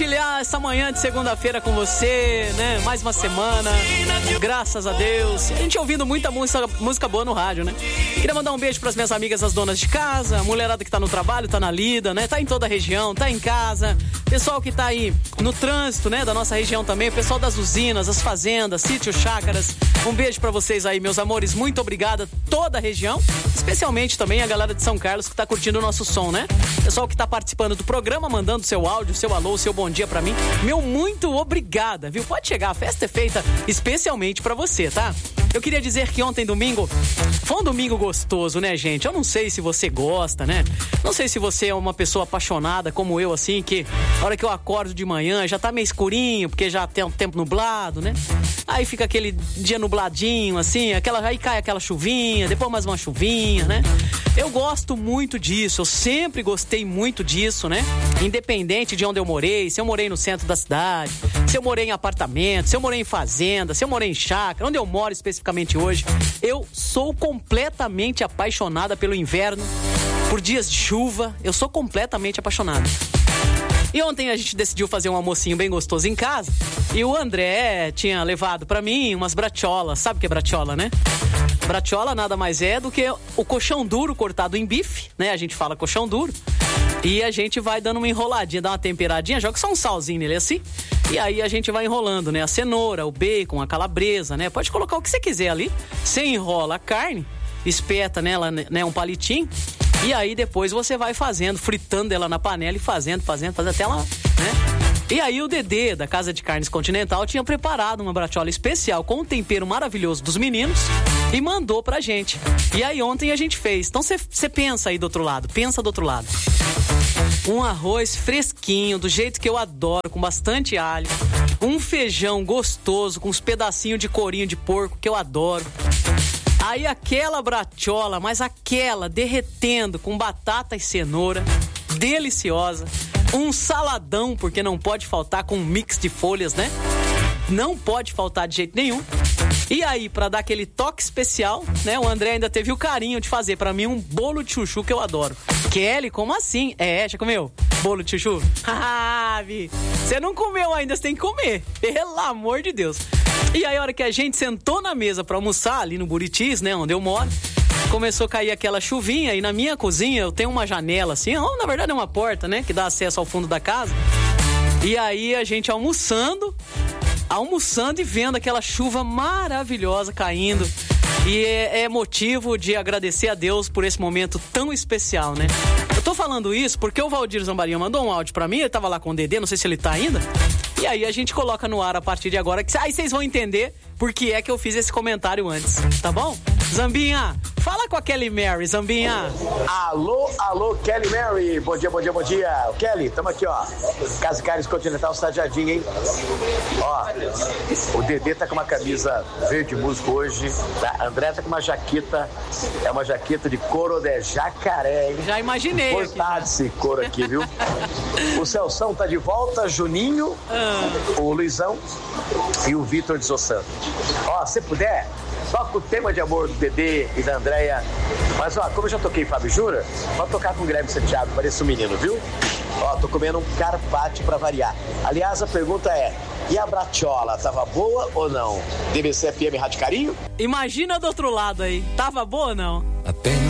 compartilhar essa manhã de segunda-feira com você, né? Mais uma semana, graças a Deus. A gente ouvindo muita música boa no rádio, né? Queria mandar um beijo pras minhas amigas, as donas de casa, a mulherada que tá no trabalho, tá na lida, né? Tá em toda a região, tá em casa. Pessoal que tá aí no trânsito, né? Da nossa região também, o pessoal das usinas, as fazendas, sítios, chácaras. Um beijo pra vocês aí, meus amores. Muito obrigada, toda a região. Especialmente também a galera de São Carlos que tá curtindo o nosso som, né? Pessoal que tá participando do programa, mandando seu áudio, seu alô, seu bom dia pra mim. Meu muito obrigada, viu? Pode chegar, a festa é feita especialmente pra você, tá? Eu queria dizer que ontem, domingo, foi um domingo gostoso, né, gente? Eu não sei se você gosta, né? Não sei se você é uma pessoa apaixonada como eu, assim, que a hora que eu acordo de manhã já tá meio escurinho, porque já tem um tempo nublado, né? Aí fica aquele dia nubladinho, assim, aí cai aquela chuvinha, depois mais uma chuvinha, né? Eu gosto muito disso, eu sempre gostei muito disso, né? Independente de onde eu morei, se eu morei no centro da cidade, se eu morei em apartamento, se eu morei em fazenda, se eu morei em chácara, onde eu moro especificamente hoje, eu sou completamente apaixonada pelo inverno, por dias de chuva, eu sou completamente apaixonada. E ontem a gente decidiu fazer um almocinho bem gostoso em casa. E o André tinha levado pra mim umas bratiolas. Sabe o que é bratiola, né? Bratiola nada mais é do que o coxão duro cortado em bife, né? A gente fala coxão duro. E a gente vai dando uma enroladinha, dá uma temperadinha, joga só um salzinho nele assim. E aí a gente vai enrolando, né? A cenoura, o bacon, a calabresa, né? Pode colocar o que você quiser ali. Você enrola a carne, espeta nela, né? Um palitinho. E aí depois você vai fazendo, fritando ela na panela e fazendo até ela, né? E aí o Dedê, da Casa de Carnes Continental, tinha preparado uma bratiola especial com um tempero maravilhoso dos meninos e mandou pra gente. E aí ontem a gente fez. Então você pensa aí do outro lado, pensa do outro lado. Um arroz fresquinho, do jeito que eu adoro, com bastante alho. Um feijão gostoso, com uns pedacinhos de corinho de porco, que eu adoro. Aí aquela bratiola, mas aquela derretendo com batata e cenoura, deliciosa. Um saladão, porque não pode faltar, com um mix de folhas, né? Não pode faltar de jeito nenhum. E aí, pra dar aquele toque especial, né? O André ainda teve o carinho de fazer pra mim um bolo de chuchu que eu adoro. Kelly, como assim? Já comeu? Bolo de chuchu? Ah, Vi, você não comeu ainda, você tem que comer. Pelo amor de Deus. E aí, a hora que a gente sentou na mesa pra almoçar, ali no Buritis, né? Onde eu moro, começou a cair aquela chuvinha. E na minha cozinha eu tenho uma janela assim, ou na verdade é uma porta, né? Que dá acesso ao fundo da casa. E aí a gente almoçando e vendo aquela chuva maravilhosa caindo. E é motivo de agradecer a Deus por esse momento tão especial, né? Eu tô falando isso porque o Valdir Zambarinha mandou um áudio pra mim, ele tava lá com o Dedê, não sei se ele tá ainda. E aí a gente coloca no ar a partir de agora, que aí vocês vão entender por que é que eu fiz esse comentário antes, tá bom? Zambinha, fala com a Kelly Mary, Zambinha. Alô, Kelly Mary. Bom dia. Kelly, tamo aqui, ó. Casa Carnes Continental, Sajadinho, hein? Ó, o Dedê tá com uma camisa verde musgo hoje. A André tá com uma jaqueta. É uma jaqueta de couro de jacaré, hein? Já imaginei. Cortado esse couro aqui, viu? O Celção tá de volta, Juninho, o Luizão e o Vitor de Zossanto. Ó, se puder, toca o tema de amor do Dedê e da Andréia. Mas, ó, como eu já toquei Fábio Júnior, pode tocar com o Guilherme Santiago, parece um menino, viu? Ó, tô comendo um carpaccio pra variar. Aliás, a pergunta é, e a bratiola, tava boa ou não? DBC FM Rádio Carinho? Imagina do outro lado aí, tava boa ou não? Apenas